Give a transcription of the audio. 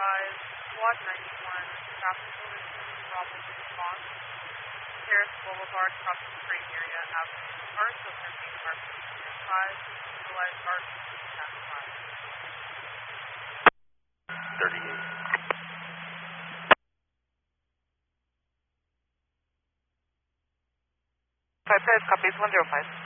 advise Squad 91, traffic will resume Bravo response. Terrace Boulevard, crossing train area, Avenue, cars of 13 5, utilize RPC Task 5. 38. 55 copies 105.